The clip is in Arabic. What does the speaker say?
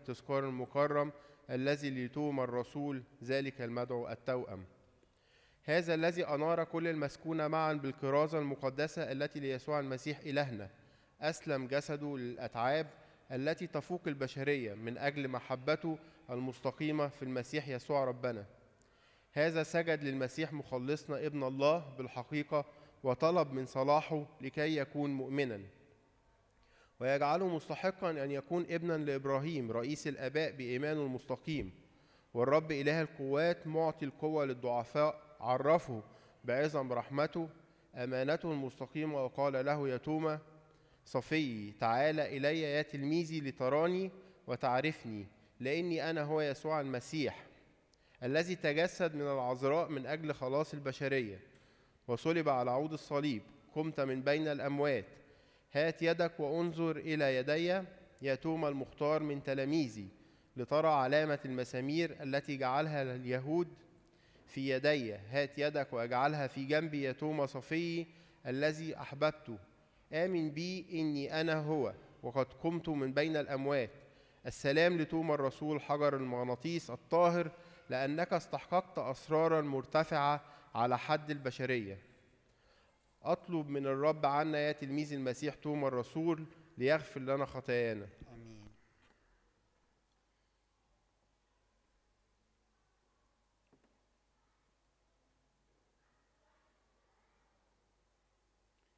التذكار المكرم الذي لتوما الرسول ذلك المدعو التوأم. هذا الذي أنار كل المسكون معا بالكرازة المقدسة التي ليسوع المسيح إلهنا، أسلم جسده للأتعاب التي تفوق البشرية من أجل محبته المستقيمة في المسيح يسوع ربنا. هذا سجد للمسيح مخلصنا ابن الله بالحقيقة، وطلب من صلاحه لكي يكون مؤمنا ويجعله مستحقا أن يكون ابنا لإبراهيم رئيس الآباء بإيمانه المستقيم. والرب إله القوات معطي القوة للضعفاء عرفه بعظم رحمته أمانته المستقيمة، وقال له يا توما صفي تعال إلي يا تلميذي لتراني وتعرفني، لأني أنا هو يسوع المسيح الذي تجسد من العذراء من أجل خلاص البشرية وصلب على عود الصليب، قمت من بين الأموات. هات يدك وانظر إلى يدي يا توما المختار من تلاميذي، لترى علامة المسامير التي جعلها اليهود في يدي. هات يدك واجعلها في جنبي يا توما صفي الذي أحببته، آمن بي إني أنا هو وقد قمت من بين الأموات. السلام لتوما الرسول حجر المغناطيس الطاهر، لأنك استحققت أسرارا مرتفعة على حد البشرية. أطلب من الرب عنا يا تلميذ المسيح توما الرسول ليغفر لنا خطايانا.